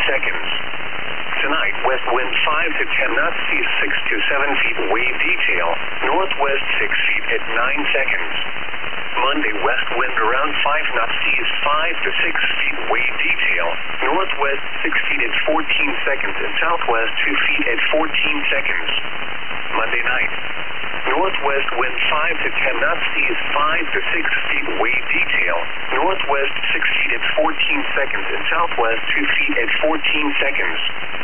seconds. Tonight, west wind 5 to 10 knots, seas 6 to 7 feet, wave detail, northwest 6 feet at 9 seconds. Monday, west wind around 5 knots, seas 5 to 6 feet, wave detail, northwest 6 feet at 14 seconds, and southwest 2 feet at 14 seconds. Monday night, northwest wind 5 to 10 knots, seas 5 to 6 feet, wave detail, northwest 6 feet at 14 seconds, and southwest 2 feet at 14 seconds.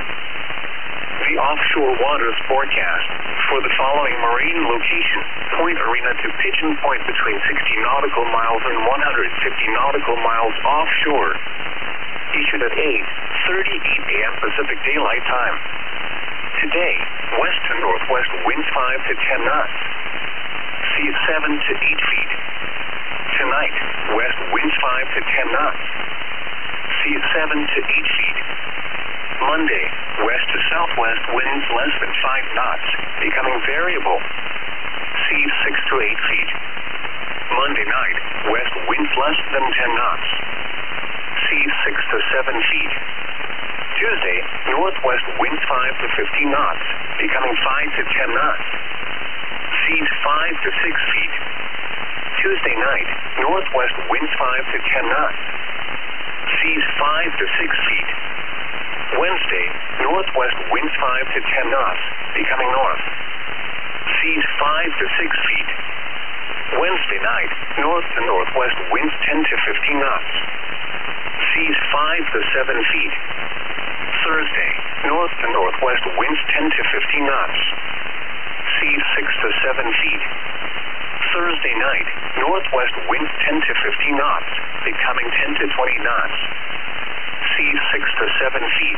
The offshore waters forecast for the following marine location: Point Arena to Pigeon Point between 60 nautical miles and 150 nautical miles offshore. Issued at 8:38 a.m. Pacific Daylight Time. Today, west to northwest winds 5 to 10 knots. Seas 7 to 8 feet. Tonight, west winds 5 to 10 knots. Seas 7 to 8 feet. Monday, west to southwest winds less than 5 knots, becoming variable. Seas 6 to 8 feet. Monday night, west winds less than 10 knots. Seas 6 to 7 feet. Tuesday, northwest winds 5 to 15 knots, becoming 5 to 10 knots. Seas 5 to 6 feet. Tuesday night, northwest winds 5 to 10 knots. Seas 5 to 6 feet. Wednesday, northwest winds 5 to 10 knots, becoming north. Seas 5 to 6 feet. Wednesday night, north to northwest winds 10 to 15 knots. Seas 5 to 7 feet. Thursday, north to northwest winds 10 to 15 knots. Seas 6 to 7 feet. Thursday night, northwest winds 10 to 15 knots, becoming 10 to 20 knots. Seas 6 to 7 feet.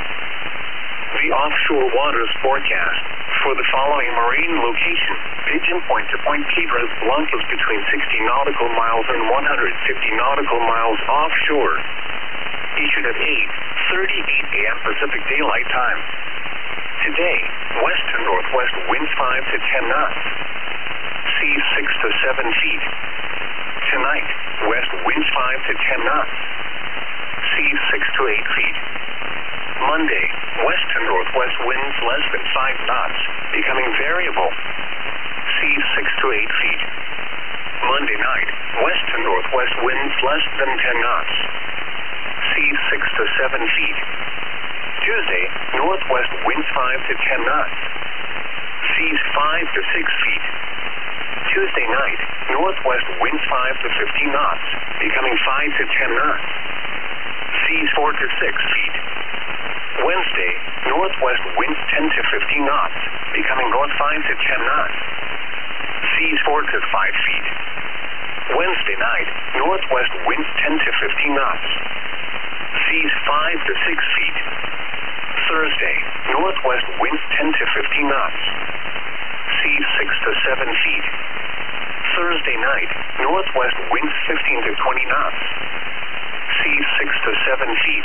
The offshore waters forecast for the following marine location: Pigeon Point to Point Piedras Blancas between 60 nautical miles and 150 nautical miles offshore. Issued at 8:38 a.m. Pacific Daylight Time. Today, west to northwest winds 5 to 10 knots. Seas 6 to 7 feet. Tonight, west winds 5 to 10 knots. Seas 6 to 8 feet. Monday, west to northwest winds less than 5 knots, becoming variable. Seas 6 to 8 feet. Monday night, west to northwest winds less than 10 knots. Seas 6 to 7 feet. Tuesday, northwest winds 5 to 10 knots. Seas 5 to 6 feet. Tuesday night, northwest winds 5 to 15 knots, becoming 5 to 10 knots. Seas 4 to 6 feet. Wednesday, northwest winds 10 to 15 knots, becoming north 5 to 10 knots. Seas 4 to 5 feet. Wednesday night, northwest winds 10 to 15 knots. Seas 5 to 6 feet. Thursday, northwest winds 10 to 15 knots. Seas 6 to 7 feet. Thursday night, northwest winds 15 to 20 knots. Seas 6 to 7 feet.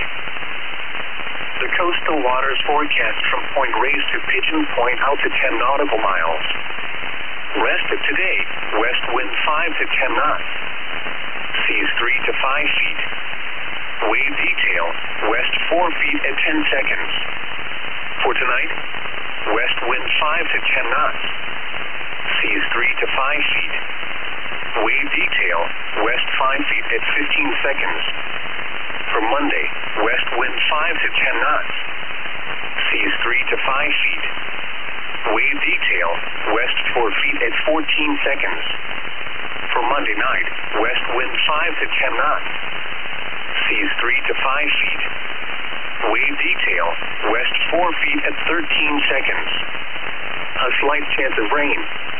The coastal waters forecast from Point Reyes to Pigeon Point out to 10 nautical miles. Rest of today, west wind 5 to 10 knots. Seas 3 to 5 feet. Wave detail, west 4 feet at 10 seconds. For tonight, west wind 5 to 10 knots. Seas 3 to 5 feet. Wave detail, west 5 feet at 15 seconds. For Monday, west wind 5 to 10 knots. Seas 3 to 5 feet. Wave detail, west 4 feet at 14 seconds. For Monday night, west wind 5 to 10 knots. Seas 3 to 5 feet. Wave detail, west 4 feet at 13 seconds. A slight chance of rain.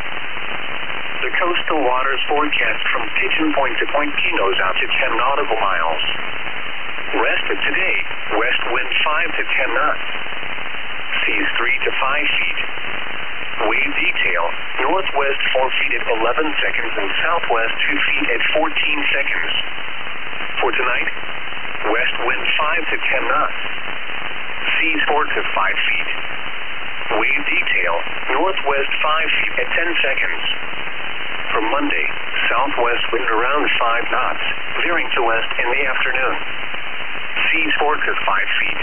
The coastal waters forecast from Pigeon Point to Point Pinos out to 10 nautical miles. Rest of today, west wind 5 to 10 knots. Seas 3 to 5 feet. Wave detail, northwest 4 feet at 11 seconds and southwest 2 feet at 14 seconds. For tonight, west wind 5 to 10 knots. Seas 4 to 5 feet. Wave detail, northwest 5 feet at 10 seconds. For Monday, southwest wind around 5 knots, veering to west in the afternoon. Seas 4 to 5 feet.